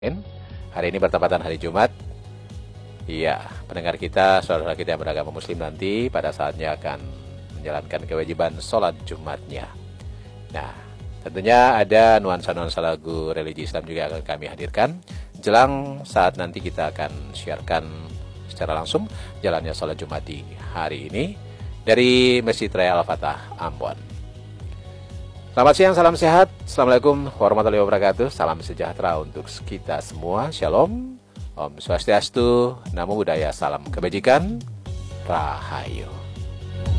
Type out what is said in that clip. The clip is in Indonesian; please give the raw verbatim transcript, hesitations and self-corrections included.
Hari ini bertepatan hari Jumat. Iya, pendengar kita, saudara kita yang beragama Muslim nanti pada saatnya akan menjalankan kewajiban sholat Jumatnya. Nah, tentunya ada nuansa-nuansa lagu religi Islam juga akan kami hadirkan jelang saat nanti kita akan siarkan secara langsung jalannya sholat Jumat di hari ini dari Masjid Raya Al-Fatah, Ambon. Selamat siang, salam sehat. Assalamualaikum warahmatullahi wabarakatuh. Salam sejahtera untuk kita semua. Shalom, Om Swastiastu, Namo Buddhaya, salam kebajikan, Rahayu.